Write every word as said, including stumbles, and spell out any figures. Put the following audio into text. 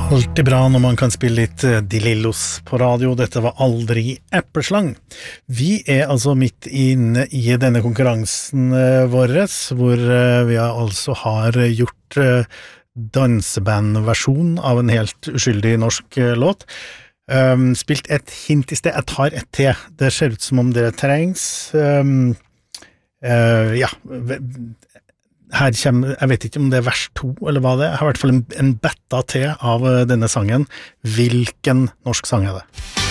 Alltid bra når man kan spille litt De Lillos på radio. Dette var aldri epleslang. Vi er altså midt inne i denne konkurransen vår, hvor vi altså har gjort dansebandversjon av en helt uskyldig norsk låt. Um, spilt et hint i sted. Jeg tar et til. Det ser ut som om det trengs. Um, uh, ja, her kommer, jeg vet ikke om det er vers to eller hva det er. Jeg har i hvert fall en, en betta til av denne sangen. Hvilken norsk sang er det?